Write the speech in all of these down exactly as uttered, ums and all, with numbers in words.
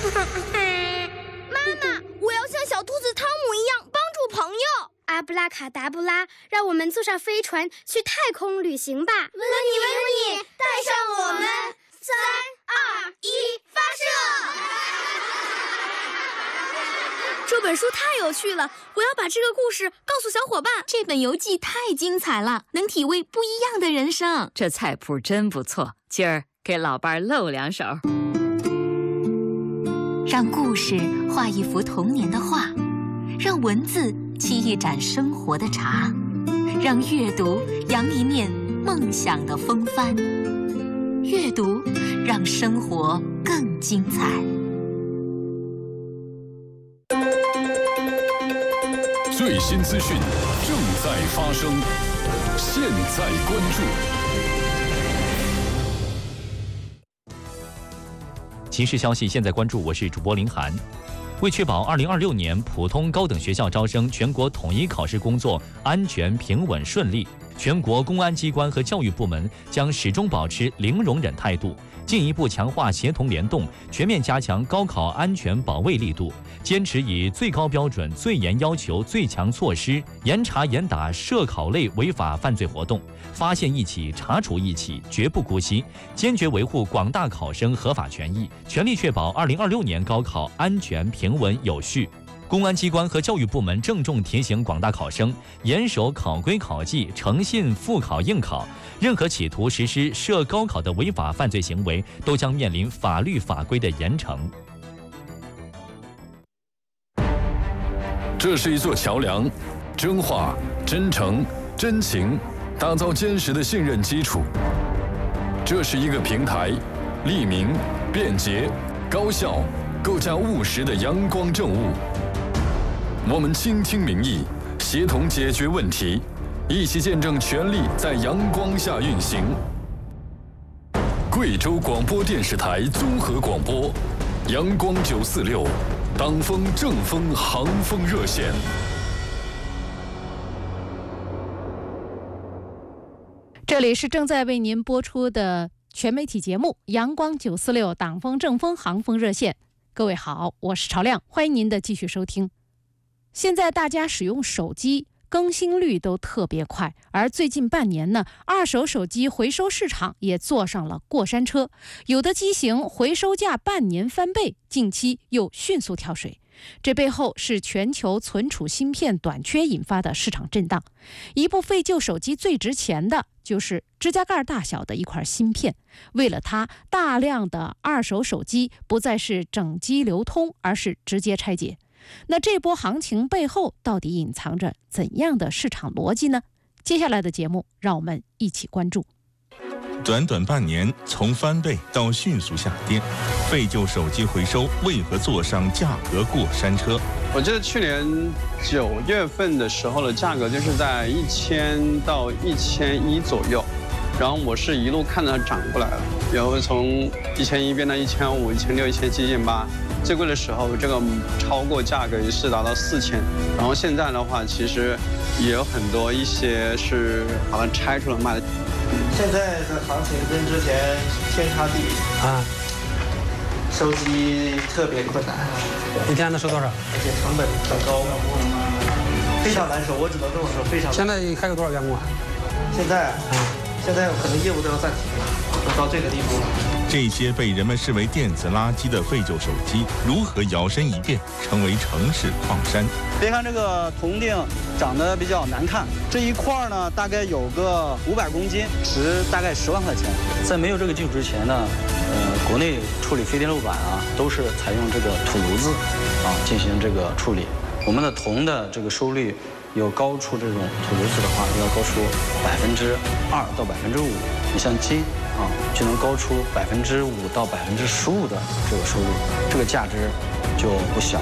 妈妈，我要像小兔子汤姆一样帮助朋友。 阿布拉卡达布拉，让我们坐上飞船去太空旅行吧！ 温妮，温妮，带上我们！三二一，发射！ 这本书太有趣了，我要把这个故事告诉小伙伴。 这本游记太精彩了，能体味不一样的人生。 这菜谱真不错，今儿给老伴儿露两手。 让故事画一幅童年的画，让文字沏一盏生活的茶，让阅读扬一面梦想的风帆。阅读让生活更精彩。 最新资讯正在发生，现在关注。 情势消息，现在关注，我是主播林涵。为确保二零二六年普通高等学校招生全国统一考试工作安全平稳顺利，全国公安机关和教育部门将始终保持零容忍态度，进一步强化协同联动，全面加强高考安全保卫力度，坚持以最高标准、最严要求、最强措施，严查严打涉考类违法犯罪活动，发现一起查处一起，绝不姑息，坚决维护广大考生合法权益，全力确保二零二六年高考安全平稳有序。公安机关和教育部门郑重提醒广大考生，严守考规考纪，诚信复考应考。任何企图实施涉高考的违法犯罪行为，都将面临法律法规的严惩。 这是一座桥梁，真话、真诚、真情，打造坚实的信任基础。这是一个平台，利民、便捷、高效，构架务实的阳光政务。我们倾听民意，协同解决问题，一起见证权力在阳光下运行。贵州广播电视台综合广播，阳光九四六，党风正风航风热线。 这里是正在为您播出的全媒体节目《阳光九四六党风正风航风热线》。各位好，我是朝亮，欢迎您的继续收听。现在大家使用手机更新率都特别快，而最近半年呢，二手手机回收市场也坐上了过山车，有的机型回收价半年翻倍，近期又迅速跳水。这背后是全球存储芯片短缺引发的市场震荡。一部废旧手机最值钱的就是指甲盖大小的一块芯片，为了它，大量的二手手机不再是整机流通，而是直接拆解。那这波行情背后到底隐藏着怎样的市场逻辑呢？接下来的节目让我们一起关注。 短短半年，从翻倍到迅速下跌，废旧手机回收为何坐上价格过山车？ 我记得去年九月份的时候的价格就是在一千到一千一左右，然后我是一路看着它涨过来了，然后从一千一变到一千五、一千六、一千七、一千八，最贵的时候这个超过价格也是达到四千，然后现在的话其实也有很多一些是把它拆出来卖的。 现在的行情跟之前天差地别啊，收机特别困难。 一天能收多少？ 而且成本很高，非常难收。我只能这么说，非常。 现在还有多少员工啊？ 现在啊，现在可能业务都要暂停了，就到这个地步了。 这些被人们视为电子垃圾的废旧手机，如何摇身一变成为城市矿山？ 别看这个铜锭长得比较难看，这一块呢大概有个五百公斤，值大概十万块钱。在没有这个技术之前呢，呃，国内处理飞电路板啊，都是采用这个土炉子啊进行这个处理。我们的铜的这个收率有高出这种土炉子的话，要高出百分之二到百分之五。你像金啊，就能高出百分之五到百分之十五的这个收入，这个价值就不小。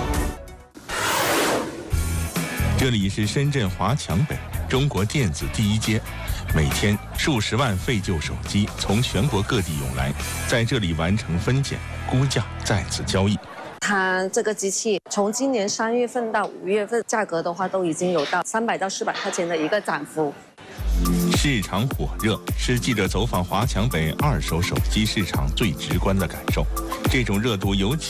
这里是深圳华强北，中国电子第一街。每天数十万废旧手机从全国各地涌来，在这里完成分拣、估价，再次交易。 它这个机器从今年三月份到五月份，价格的话都已经有到三百到四百块钱的一个涨幅。 市场火热是记者走访华强北二手手机市场最直观的感受，这种热度尤其